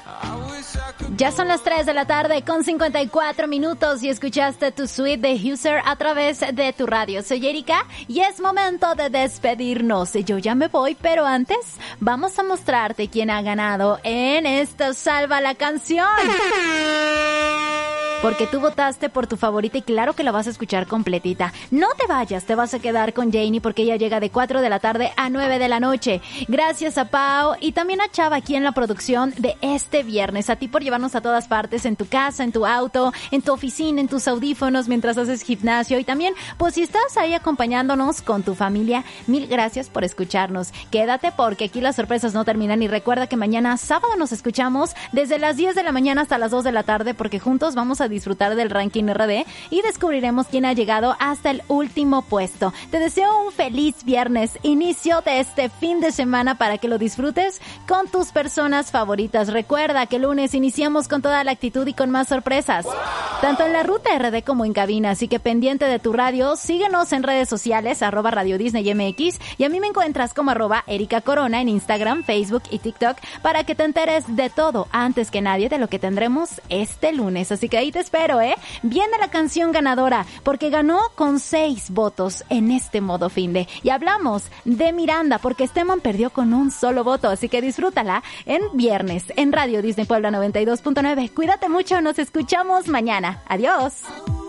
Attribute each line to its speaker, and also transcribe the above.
Speaker 1: Ya son las 3 de la tarde con 54 minutos y escuchaste tu suite de User a través de tu radio. Soy Erika y es momento de despedirnos. Yo ya me voy, pero antes vamos a mostrarte quién ha ganado en esta Salva la Canción. Porque tú votaste por tu favorita y claro que la vas a escuchar completita. No te vayas, te vas a quedar con Janie porque ella llega de 4 de la tarde a 9 de la noche. Gracias a Pau y también a Chava aquí en la producción de este viernes. A ti por llevarnos a todas partes, en tu casa, en tu auto, en tu oficina, en tus audífonos, mientras haces gimnasio. Y también, pues si estás ahí acompañándonos con tu familia, mil gracias por escucharnos. Quédate porque aquí las sorpresas no terminan y recuerda que mañana sábado nos escuchamos desde las 10 de la mañana hasta las 2 de la tarde porque juntos vamos a disfrutar del ranking RD y descubriremos quién ha llegado hasta el último puesto. Te deseo un feliz viernes, inicio de este fin de semana para que lo disfrutes con tus personas favoritas. Recuerda que el lunes iniciamos con toda la actitud y con más sorpresas, tanto en la ruta RD como en cabina, así que pendiente de tu radio, síguenos en redes sociales, @Radio Disney MX, y a mí me encuentras como @Erika Corona en Instagram, Facebook y TikTok para que te enteres de todo antes que nadie de lo que tendremos este lunes. Así que ahí te espero, Viene la canción ganadora, porque ganó con 6 votos en este modo finde. Y hablamos de Miranda, porque Esteban perdió con un solo voto, así que disfrútala en viernes, en Radio Disney Puebla 92.9. Cuídate mucho, nos escuchamos mañana. Adiós.